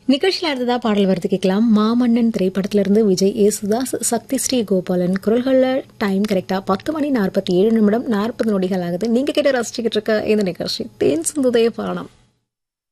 நிகழ்ச்சியில் அடுத்ததா பாடல் வருது கேட்கலாம். மாமன்னன் திரைப்படத்திலிருந்து விஜய், ஏசுதாஸ், சக்தி ஸ்ரீ கோபாலன் குரல்களில். டைம் கரெக்டா 10:47 நிமிடம் 40 நொடிகள் ஆகுது. நீங்க கேட்டு ரசிச்சுக்கிட்டு இருக்க இந்த நிகழ்ச்சி தேன் சிந்துதே பாடம்.